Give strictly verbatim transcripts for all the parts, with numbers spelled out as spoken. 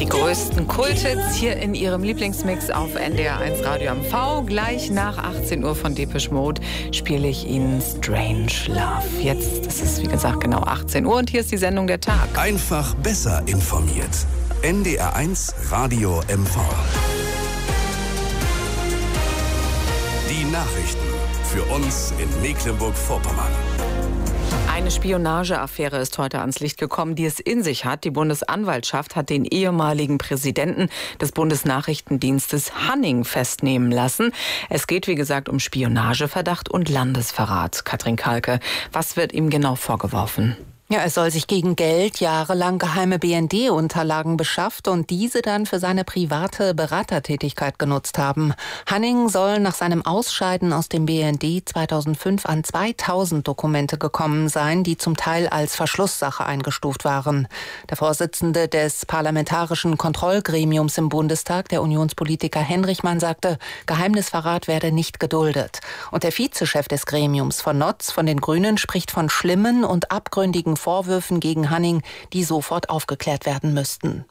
Die größten Kulthits hier in Ihrem Lieblingsmix auf N D R eins Radio M V. Gleich nach achtzehn Uhr von Depeche Mode spiele ich Ihnen Strange Love. Jetzt ist es, wie gesagt, genau achtzehn Uhr und hier ist die Sendung Der Tag. Einfach besser informiert. N D R eins Radio M V. Die Nachrichten für uns in Mecklenburg-Vorpommern. Eine Spionageaffäre ist heute ans Licht gekommen, die es in sich hat. Die Bundesanwaltschaft hat den ehemaligen Präsidenten des Bundesnachrichtendienstes Hanning festnehmen lassen. Es geht, wie gesagt, um Spionageverdacht und Landesverrat. Katrin Kalke, was wird ihm genau vorgeworfen? Ja, er soll sich gegen Geld jahrelang geheime B N D-Unterlagen beschafft und diese dann für seine private Beratertätigkeit genutzt haben. Hanning soll nach seinem Ausscheiden aus dem B N D zweitausendfünf an zweitausend Dokumente gekommen sein, die zum Teil als Verschlusssache eingestuft waren. Der Vorsitzende des Parlamentarischen Kontrollgremiums im Bundestag, der Unionspolitiker Henrichmann, sagte, Geheimnisverrat werde nicht geduldet. Und der Vizechef des Gremiums von Notz von den Grünen spricht von schlimmen und abgründigen Vorwürfen gegen Hanning, die sofort aufgeklärt werden müssten.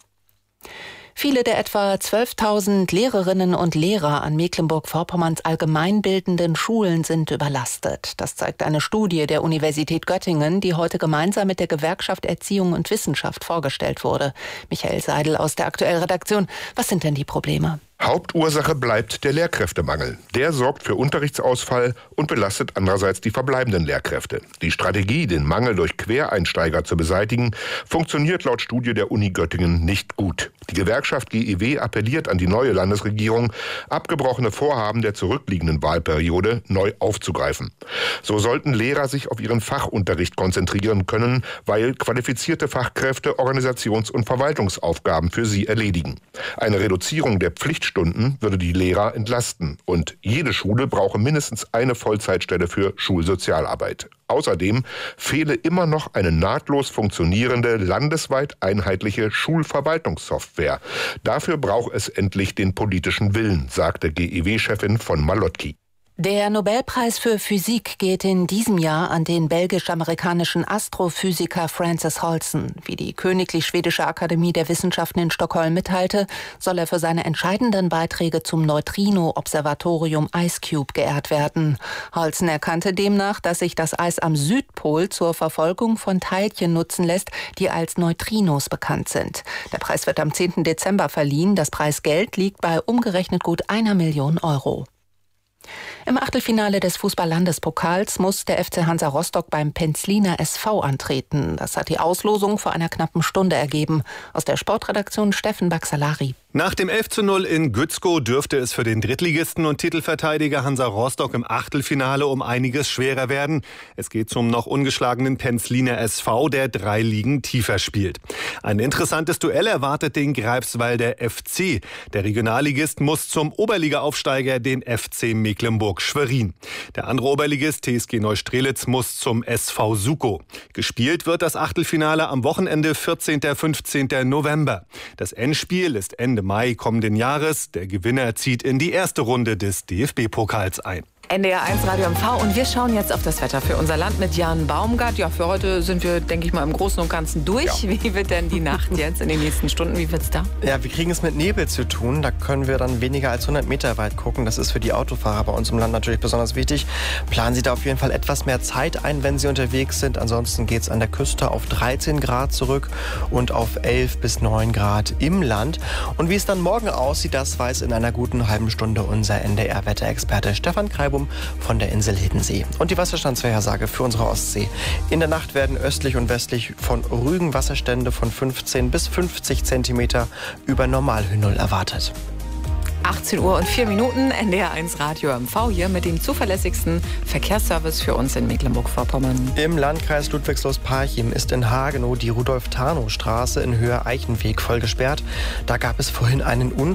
Viele der etwa zwölftausend Lehrerinnen und Lehrer an Mecklenburg-Vorpommerns allgemeinbildenden Schulen sind überlastet. Das zeigt eine Studie der Universität Göttingen, die heute gemeinsam mit der Gewerkschaft Erziehung und Wissenschaft vorgestellt wurde. Michael Seidel aus der Aktuell-Redaktion. Was sind denn die Probleme? Hauptursache bleibt der Lehrkräftemangel. Der sorgt für Unterrichtsausfall und belastet andererseits die verbleibenden Lehrkräfte. Die Strategie, den Mangel durch Quereinsteiger zu beseitigen, funktioniert laut Studie der Uni Göttingen nicht gut. Die Gewerkschaft G E W appelliert an die neue Landesregierung, abgebrochene Vorhaben der zurückliegenden Wahlperiode neu aufzugreifen. So sollten Lehrer sich auf ihren Fachunterricht konzentrieren können, weil qualifizierte Fachkräfte Organisations- und Verwaltungsaufgaben für sie erledigen. Eine Reduzierung der Pflicht Stunden würde die Lehrer entlasten und jede Schule brauche mindestens eine Vollzeitstelle für Schulsozialarbeit. Außerdem fehle immer noch eine nahtlos funktionierende, landesweit einheitliche Schulverwaltungssoftware. Dafür braucht es endlich den politischen Willen, sagte G E W-Chefin von Malotki. Der Nobelpreis für Physik geht in diesem Jahr an den belgisch-amerikanischen Astrophysiker Francis Holson. Wie die Königlich Schwedische Akademie der Wissenschaften in Stockholm mitteilte, soll er für seine entscheidenden Beiträge zum Neutrino-Observatorium IceCube geehrt werden. Holson erkannte demnach, dass sich das Eis am Südpol zur Verfolgung von Teilchen nutzen lässt, die als Neutrinos bekannt sind. Der Preis wird am zehnten Dezember verliehen. Das Preisgeld liegt bei umgerechnet gut einer Million Euro. Im Achtelfinale des Fußball-Landespokals muss der F C Hansa Rostock beim Penzliner S V antreten. Das hat die Auslosung vor einer knappen Stunde ergeben. Aus der Sportredaktion Steffen Baxalari. Nach dem elf zu null in Gützkow dürfte es für den Drittligisten und Titelverteidiger Hansa Rostock im Achtelfinale um einiges schwerer werden. Es geht zum noch ungeschlagenen Penzliner S V, der drei Ligen tiefer spielt. Ein interessantes Duell erwartet den Greifswalder F C. Der Regionalligist muss zum Oberliga-Aufsteiger, den F C Mecklenburg-Schwerin. Der andere Oberligist, T S G Neustrelitz, muss zum S V Sukow. Gespielt wird das Achtelfinale am Wochenende vierzehnten und fünfzehnten November. Das Endspiel ist Ende Mai kommenden Jahres. Der Gewinner zieht in die erste Runde des D F B-Pokals ein. N D R eins Radio M V und wir schauen jetzt auf das Wetter für unser Land mit Jan Baumgart. Ja, für heute sind wir, denke ich mal, im Großen und Ganzen durch. Ja. Wie wird denn die Nacht jetzt in den nächsten Stunden? Wie wird's da? Ja, wir kriegen es mit Nebel zu tun. Da können wir dann weniger als hundert Meter weit gucken. Das ist für die Autofahrer bei uns im Land natürlich besonders wichtig. Planen Sie da auf jeden Fall etwas mehr Zeit ein, wenn Sie unterwegs sind. Ansonsten geht es an der Küste auf dreizehn Grad zurück und auf elf bis neun Grad im Land. Und wie es dann morgen aussieht, das weiß in einer guten halben Stunde unser N D R-Wetterexperte Stefan Kreibum von der Insel Hiddensee. Und die Wasserstandsvorhersage für unsere Ostsee. In der Nacht werden östlich und westlich von Rügen Wasserstände von fünfzehn bis fünfzig Zentimeter über Normalhöhe Null erwartet. achtzehn Uhr und vier Minuten, N D R eins Radio M V hier mit dem zuverlässigsten Verkehrsservice für uns in Mecklenburg-Vorpommern. Im Landkreis Ludwigslust-Parchim ist in Hagenow die Rudolf-Tarnow-Straße in Höhe Eichenweg voll gesperrt. Da gab es vorhin einen Unfall.